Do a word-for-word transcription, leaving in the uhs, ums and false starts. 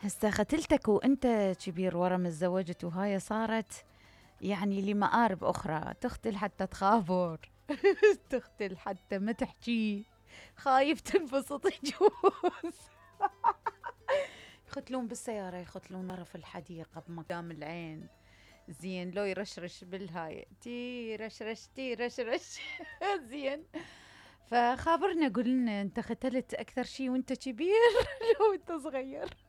هسه ختلتك وانت كبير ورا ما تزوجت، وهاي صارت يعني لمآرب أخرى، تختل حتى تخابر تختل حتى ما تحكي، خايف تنبسط يجوز. يختلون بالسيارة، يختلون ورا في الحديقة بمقام العين، زين لو يرشرش بالهاي تي رشرش تي رشرش زين. فخابرنا، قلنا انت ختلت أكثر شي وانت كبير لو انت صغير؟